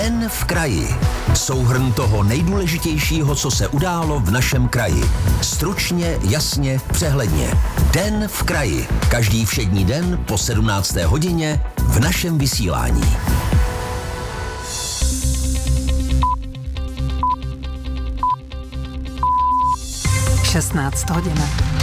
Den v kraji. Souhrn toho nejdůležitějšího, co se událo v našem kraji. Stručně, jasně, přehledně. Den v kraji. Každý všední den po 17. hodině v našem vysílání. (16:00)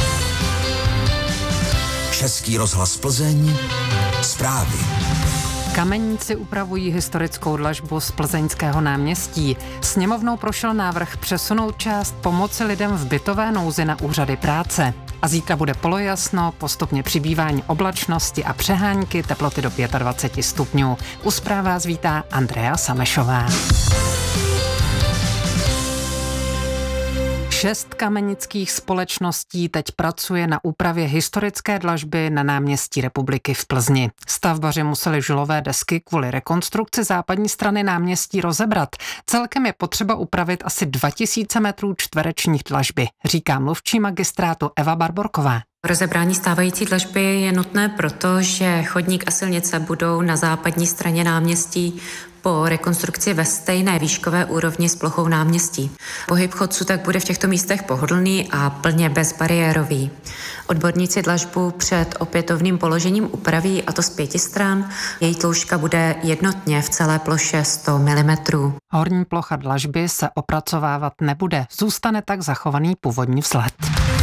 Český rozhlas Plzeň. Zprávy. Kamenníci upravují historickou dlažbu z Plzeňského náměstí. Sněmovnou prošel návrh přesunout část pomoci lidem v bytové nouzi na úřady práce. A zítra bude polojasno, postupně přibývání oblačnosti a přehánky, teploty do 25 stupňů. U zpráv vás vítá Andrea Samešová. 6 kamenických společností teď pracuje na úpravě historické dlažby na náměstí Republiky v Plzni. Stavbaři museli žulové desky kvůli rekonstrukci západní strany náměstí rozebrat. Celkem je potřeba upravit asi 2000 metrů čtverečních dlažby, říká mluvčí magistrátu Eva Barborková. Rozebrání stávající dlažby je nutné proto, že chodník a silnice budou na západní straně náměstí po rekonstrukci ve stejné výškové úrovni s plochou náměstí. Pohyb chodců tak bude v těchto místech pohodlný a plně bezbariérový. Odborníci dlažbu před opětovným položením upraví, a to z 5 stran. Její tloušťka bude jednotně v celé ploše 100 mm. Horní plocha dlažby se opracovávat nebude, zůstane tak zachovaný původní vzhled.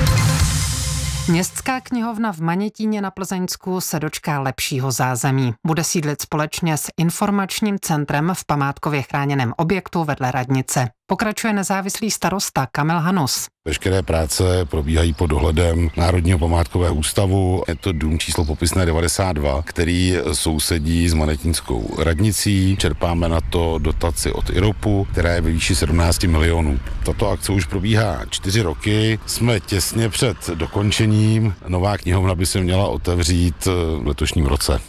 Městská knihovna v Manětíně na Plzeňsku se dočká lepšího zázemí. Bude sídlit společně s informačním centrem v památkově chráněném objektu vedle radnice. Pokračuje nezávislý starosta Kamil Hanus. Veškeré práce probíhají pod dohledem Národního památkového ústavu. Je to dům číslo popisné 92, který sousedí s Manětínskou radnicí. Čerpáme na to dotaci od IROPu, která je ve výši 17 milionů. Tato akce už probíhá 4 roky. Jsme těsně před dokončením. Nová knihovna by se měla otevřít v letošním roce.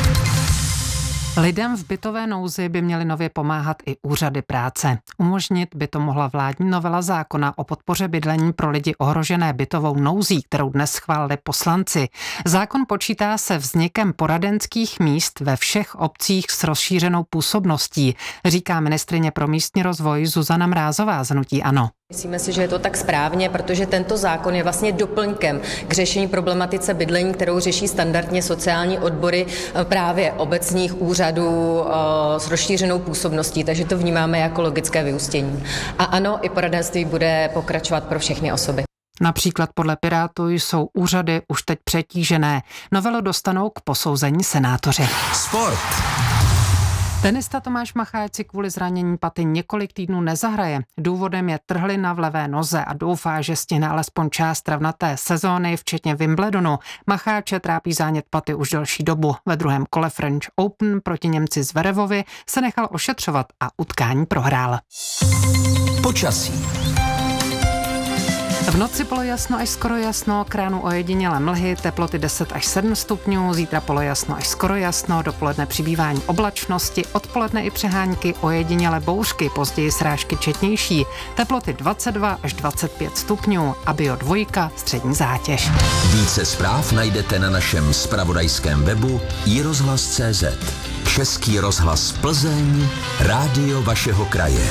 Lidem v bytové nouzi by měly nově pomáhat i úřady práce. Umožnit by to mohla vládní novela zákona o podpoře bydlení pro lidi ohrožené bytovou nouzí, kterou dnes schválili poslanci. Zákon počítá se vznikem poradenských míst ve všech obcích s rozšířenou působností, říká ministryně pro místní rozvoj Zuzana Mrázová z hnutí ANO. Myslíme si, že je to tak správně, protože tento zákon je vlastně doplňkem k řešení problematice bydlení, kterou řeší standardně sociální odbory právě obecních úřadů s rozšířenou působností, takže to vnímáme jako logické vyústění. A ano, i poradenství bude pokračovat pro všechny osoby. Například podle Pirátů jsou úřady už teď přetížené. Novelu dostanou k posouzení senátoři. Sport. Tenista Tomáš Macháč si kvůli zranění paty několik týdnů nezahraje. Důvodem je trhlina v levé noze a doufá, že stihne alespoň část travnaté sezóny, včetně Wimbledonu. Macháče trápí zánět paty už delší dobu. Ve druhém kole French Open proti Němci Zverevovi se nechal ošetřovat a utkání prohrál. Počasí. V noci polojasno až skoro jasno, k ránu ojedinělé mlhy, teploty 10 až 7 stupňů, zítra polojasno až skoro jasno, dopoledne přibývání oblačnosti, odpoledne i přehánky, ojedinělé bouřky, později srážky četnější, teploty 22 až 25 stupňů a Bio 2 střední zátěž. Více zpráv najdete na našem zpravodajském webu iRozhlas.cz. Český rozhlas Plzeň, rádio vašeho kraje.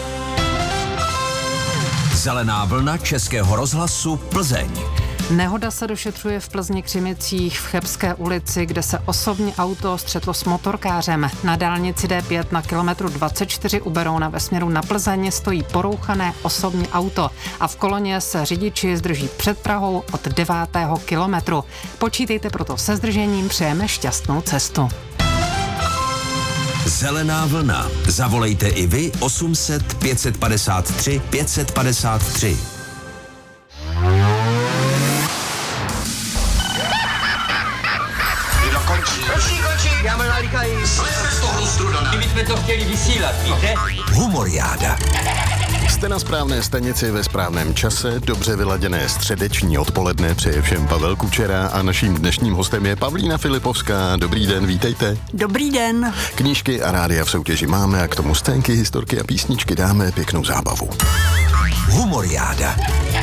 Zelená vlna Českého rozhlasu Plzeň. Nehoda se došetřuje v Plzni Křimicích v Chebské ulici, kde se osobní auto střetlo s motorkářem. Na dálnici D5 na kilometru 24 u Berouna ve směru na Plzeň stojí porouchané osobní auto a v koloně se řidiči zdrží před Prahou od 9. kilometru. Počítejte proto se zdržením, přejeme šťastnou cestu. Zelená vlna. Zavolejte i vy 800 553 553. Končí, já mám nalíkají. Jsme z toho strudana. My jsme to chtěli vysílat, víte? Humoriáda. Jste na správné stanici ve správném čase, dobře vyladěné středeční odpoledne přeje všem Pavel Kučera a naším dnešním hostem je Pavlína Filipovská. Dobrý den, vítejte. Dobrý den. Knížky a rádia v soutěži máme a k tomu scénky, historky a písničky dáme pěknou zábavu. Humoriáda.